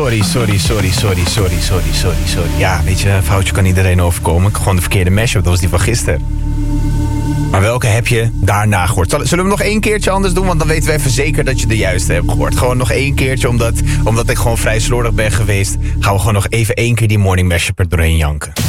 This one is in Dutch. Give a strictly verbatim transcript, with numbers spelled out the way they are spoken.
Sorry, sorry, sorry, sorry, sorry, sorry, sorry, sorry. Ja, weet je, een foutje kan iedereen overkomen. Gewoon de verkeerde mashup, dat was die van gisteren. Maar welke heb je daarna gehoord? Zullen we hem nog één keertje anders doen? Want dan weten we even zeker dat je de juiste hebt gehoord. Gewoon nog één keertje, omdat, omdat ik gewoon vrij slordig ben geweest. Gaan we gewoon nog even één keer die morning mashup er doorheen janken.